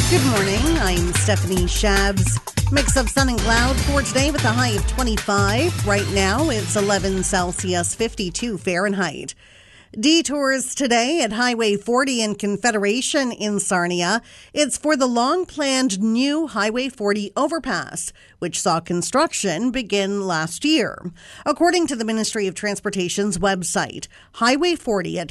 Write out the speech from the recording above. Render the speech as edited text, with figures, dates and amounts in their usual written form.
Good morning. I'm Stephanie Shabs. Mix of sun and cloud for today with a high of 25. Right now, it's 11 Celsius, 52 Fahrenheit. Detours today at Highway 40 in Confederation in Sarnia. It's for the long-planned new Highway 40 overpass, which saw construction begin last year. According to the Ministry of Transportation's website, Highway 40 at